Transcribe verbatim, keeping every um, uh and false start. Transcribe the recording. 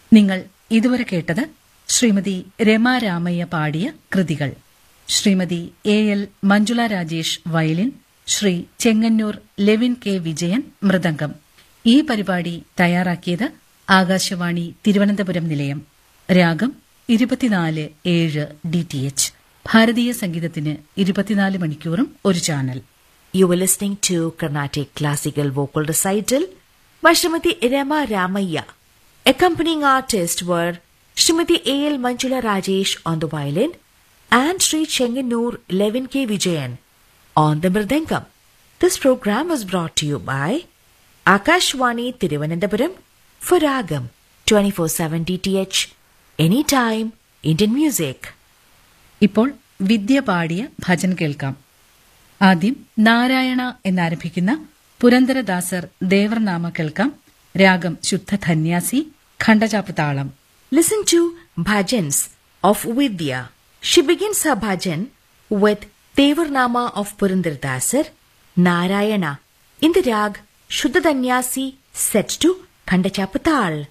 നിങ്ങൾ ഇതുവരെ കേട്ടത് ശ്രീമതി രമ രാമയ്യ പാടിയ കൃതികൾ. Shrimati A L Manjula Rajesh violin, Shri Chengannur Levin K Vijayan mridangam. ഈ പരിപാടി തയ്യാറാക്കിയത് ആകാശവാണി തിരുവനന്തപുരം നിലയം. രാഗം ഇരുപത്തിനാല് ഏഴ് ഡി ടി എച്ച്. ഭാരതീയ സംഗീതത്തിന് ഇരുപത്തിനാല് മണിക്കൂറും ഒരു channel. You were listening to Carnatic Classical Vocal Recital by Srimati Rama Ramaiah. Accompanying artists were Srimati A L Manjula Rajesh on the violin and Sri Chenganur Levin K. Vijayan on the mridangam. This program was brought to you by Akashwani Thiruvananthapuram for Ragam twenty-four seven D T H, anytime Indian music. ഇപ്പോൾ വിദ്യ പാടിയ ഭജൻ കേൾക്കാം. ആദ്യം നാരായണ എന്നാരംഭിക്കുന്ന പുരന്ദരദാസർ ദേവർനാമ കേൾക്കാം. രാഗം ശുദ്ധ ധന്യാസി, ഖണ്ഡചാപ്പ് താളം. Listen to bhajans of Vidya. She begins her bhajan with Devarnama of Purandaradasar, Narayana, in the rag Shuddha Dhanyasi set to Khandachappatal.